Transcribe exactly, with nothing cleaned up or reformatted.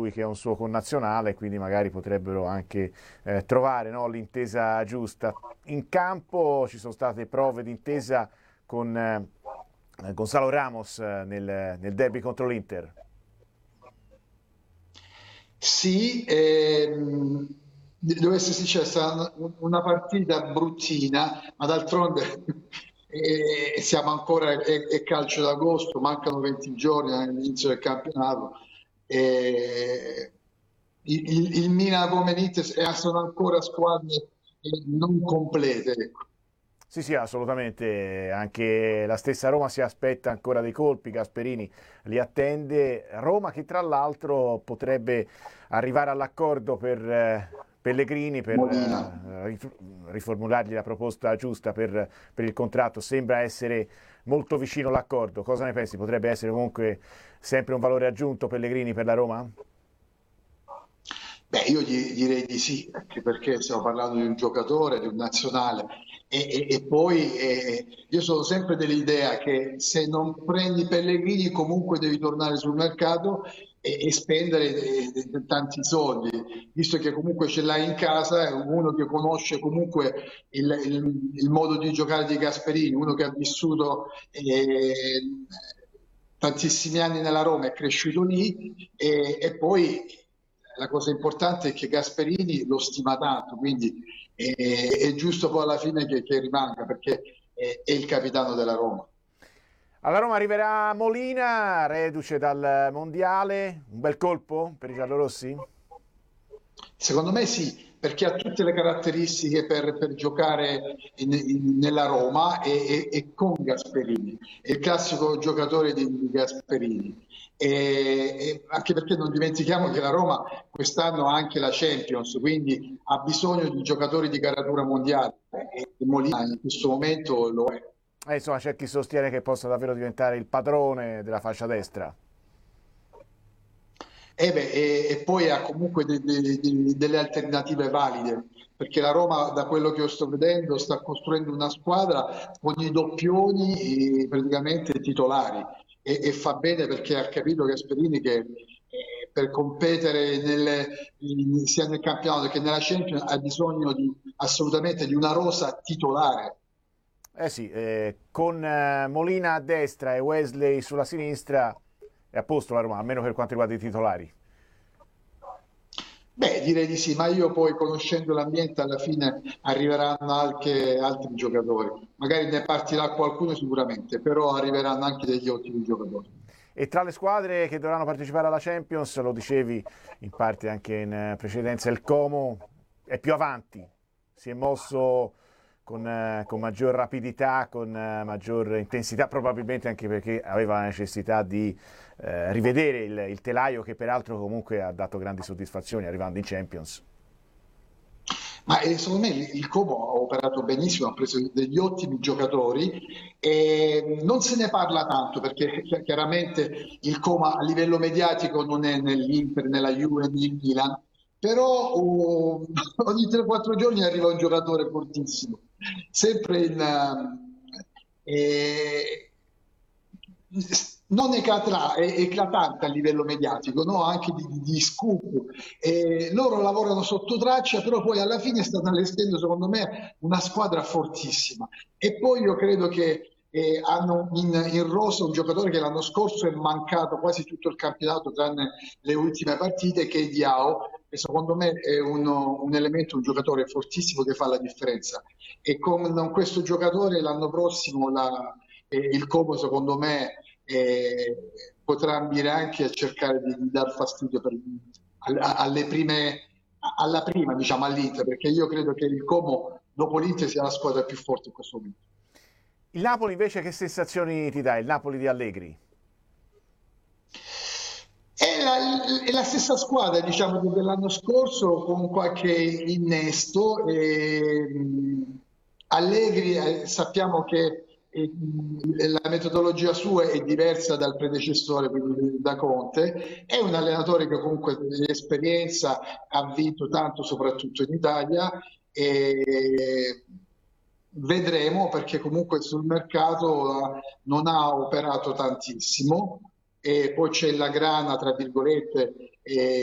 lui che è un suo connazionale, quindi magari potrebbero anche eh, trovare, no, l'intesa giusta. In campo ci sono state prove d'intesa con eh, Gonzalo Ramos eh, nel, nel derby contro l'Inter. Sì, ehm, devo essere sincero, è stata una partita bruttina, ma d'altronde eh, siamo ancora, è, è calcio d'agosto, mancano venti giorni all'inizio del campionato. E il, il, il Milan come l'Inter eh, sono ancora squadre eh, non complete, ecco. Sì, sì, assolutamente, anche la stessa Roma si aspetta ancora dei colpi, Gasperini li attende, Roma che tra l'altro potrebbe arrivare all'accordo per eh, Pellegrini per Molina. eh, rif- riformulargli la proposta giusta per, per il contratto, sembra essere molto vicino l'accordo, cosa ne pensi? Potrebbe essere comunque sempre un valore aggiunto Pellegrini per la Roma? Beh, io gli- direi di sì, anche perché stiamo parlando di un giocatore, di un nazionale. E, e- e poi eh, io sono sempre dell'idea che se non prendi Pellegrini comunque devi tornare sul mercato e, e spendere eh, eh, tanti soldi, visto che comunque ce l'hai in casa, è uno che conosce comunque il, il- il modo di giocare di Gasperini, uno che ha vissuto eh, tantissimi anni nella Roma, è cresciuto lì e, e poi la cosa importante è che Gasperini lo stima tanto, quindi è, è giusto poi alla fine che, che rimanga perché è, è il capitano della Roma. Alla Roma arriverà Molina, reduce dal Mondiale, un bel colpo per i giallorossi? Secondo me sì, perché ha tutte le caratteristiche per, per giocare in- in- nella Roma e, e- e con Gasperini. È il classico giocatore di, di Gasperini. E, e anche perché non dimentichiamo che la Roma quest'anno ha anche la Champions, quindi ha bisogno di giocatori di caratura mondiale e Molina in questo momento lo è. Eh, insomma, c'è chi sostiene che possa davvero diventare il padrone della fascia destra. E, beh, e, e poi ha comunque de- de- de- delle alternative valide, perché la Roma, da quello che io sto vedendo, sta costruendo una squadra con i doppioni eh, praticamente titolari e, e fa bene perché ha capito Gasperini che eh, per competere nelle- in- sia nel campionato che nella Champions ha bisogno di, assolutamente di una rosa titolare. Eh sì, eh, con eh, Molina a destra e Wesley sulla sinistra è a posto la Roma, almeno per quanto riguarda i titolari. Beh, direi di sì, ma io poi conoscendo l'ambiente alla fine arriveranno anche altri giocatori. Magari ne partirà qualcuno sicuramente, però arriveranno anche degli ottimi giocatori. E tra le squadre che dovranno partecipare alla Champions, lo dicevi in parte anche in eh, precedenza, il Como è più avanti, si è mosso con, eh, con maggior rapidità, con eh, maggior intensità, probabilmente anche perché aveva la necessità di eh, rivedere il, il telaio che peraltro comunque ha dato grandi soddisfazioni arrivando in Champions. Ma eh, secondo me il il Como ha operato benissimo, ha preso degli ottimi giocatori e non se ne parla tanto perché chi- chiaramente il Como a livello mediatico non è nell'Inter, nella Juve, né in Milan, però oh, ogni tre quattro giorni arriva un giocatore fortissimo, sempre in, eh, non eclatra- è eclatante a livello mediatico, no? Anche di, di- di scoop. E loro lavorano sotto traccia, però poi alla fine stanno allestendo, secondo me, una squadra fortissima. E poi io credo che eh, hanno in, in rosa un giocatore che l'anno scorso è mancato quasi tutto il campionato, tranne le ultime partite, che è Diao, che secondo me è uno- un elemento, un giocatore fortissimo che fa la differenza. E con questo giocatore l'anno prossimo la- eh, il Como, secondo me, eh, potrà ambire anche a cercare di, di dar fastidio per- alle, alle prime, alla prima, diciamo, all'Inter, perché io credo che il Como dopo l'Inter sia la squadra più forte in questo momento. Il Napoli invece che sensazioni ti dà? Il Napoli di Allegri? È la, è la stessa squadra, diciamo, dell'anno scorso con qualche innesto. E, mh, Allegri, eh, sappiamo che eh, mh, la metodologia sua è diversa dal predecessore, quindi da Conte. È un allenatore che comunque di esperienza ha vinto tanto, soprattutto in Italia. E vedremo perché comunque sul mercato eh, non ha operato tantissimo e poi c'è la grana, tra virgolette, eh,